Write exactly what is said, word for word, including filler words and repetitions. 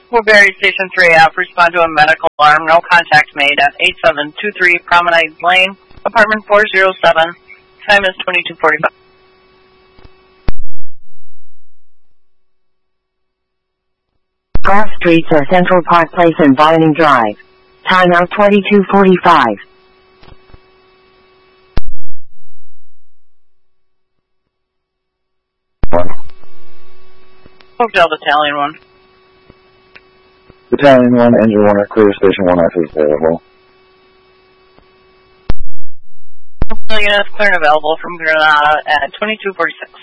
Woodbury Station three F, respond to a medical alarm. No contact made at eight seven two three Promenade Lane, apartment four oh seven. Time is twenty-two forty-five. Cross streets are Central Park Place and Vining Drive. Time now twenty-two forty-five. Hotel Battalion one. Battalion one, Engine one, clear Station one access available. Units clear and available from Granada at twenty-two forty-six.